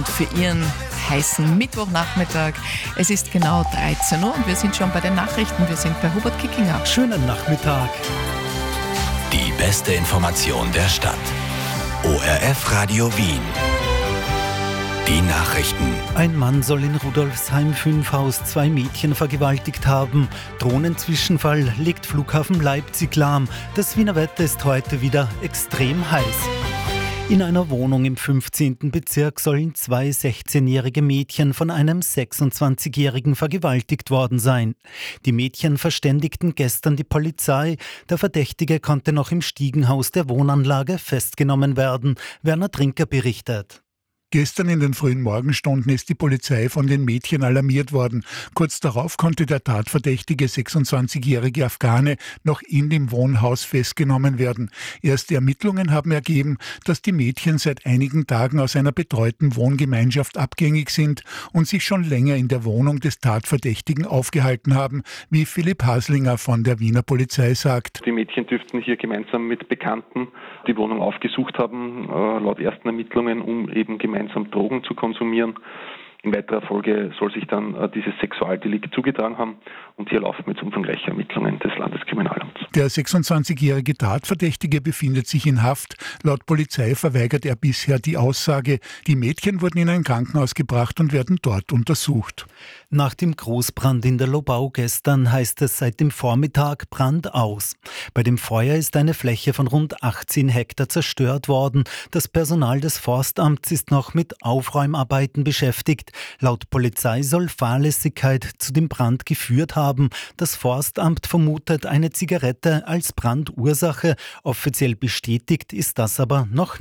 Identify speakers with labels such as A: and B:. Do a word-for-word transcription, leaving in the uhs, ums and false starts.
A: und für Ihren heißen Mittwochnachmittag. Es ist genau dreizehn Uhr und wir sind schon bei den Nachrichten. Wir sind bei Hubert Kickinger.
B: Schönen Nachmittag.
C: Die beste Information der Stadt. O R F Radio Wien. Die Nachrichten.
B: Ein Mann soll in Rudolfsheim fünf Haus zwei Mädchen vergewaltigt haben. Drohnenzwischenfall legt Flughafen Leipzig lahm. Das Wiener Wetter ist heute wieder extrem heiß. In einer Wohnung im fünfzehnten Bezirk sollen zwei sechzehnjährige Mädchen von einem sechsundzwanzigjährigen vergewaltigt worden sein. Die Mädchen verständigten gestern die Polizei. Der Verdächtige konnte noch im Stiegenhaus der Wohnanlage festgenommen werden. Werner Trinker berichtet.
D: Gestern in den frühen Morgenstunden ist die Polizei von den Mädchen alarmiert worden. Kurz darauf konnte der tatverdächtige sechsundzwanzigjährige Afghane noch in dem Wohnhaus festgenommen werden. Erste Ermittlungen haben ergeben, dass die Mädchen seit einigen Tagen aus einer betreuten Wohngemeinschaft abgängig sind und sich schon länger in der Wohnung des Tatverdächtigen aufgehalten haben, wie Philipp Haslinger von der Wiener Polizei sagt.
E: Die Mädchen dürften hier gemeinsam mit Bekannten die Wohnung aufgesucht haben, äh, laut ersten Ermittlungen, um eben gemeinsam Drogen zu konsumieren. In weiterer Folge soll sich dann äh, dieses Sexualdelikt zugetragen haben und hier laufen jetzt umfangreiche Ermittlungen des Landeskriminalamts.
D: Der sechsundzwanzigjährige Tatverdächtige befindet sich in Haft. Laut Polizei verweigert er bisher die Aussage. Die Mädchen wurden in ein Krankenhaus gebracht und werden dort untersucht.
B: Nach dem Großbrand in der Lobau gestern heißt es seit dem Vormittag Brand aus. Bei dem Feuer ist eine Fläche von rund achtzehn Hektar zerstört worden. Das Personal des Forstamts ist noch mit Aufräumarbeiten beschäftigt. Laut Polizei soll Fahrlässigkeit zu dem Brand geführt haben. Das Forstamt vermutet eine Zigarette als Brandursache. Offiziell bestätigt ist das aber noch nicht.